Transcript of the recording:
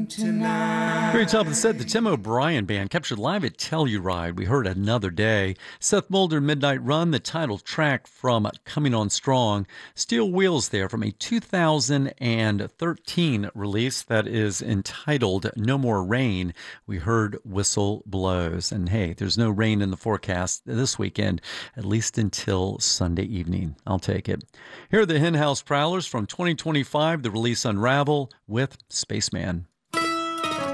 Very top of the set, the Tim O'Brien Band, captured live at Telluride. We heard Another Day. Seth Mulder, Midnight Run, the title track from Coming On Strong. Steel Wheels there from a 2013 release that is entitled No More Rain. We heard Whistle Blows. And hey, there's no rain in the forecast this weekend, at least until Sunday evening. I'll take it. Here are the Hen House Prowlers from 2025, the release Unravel with Spaceman.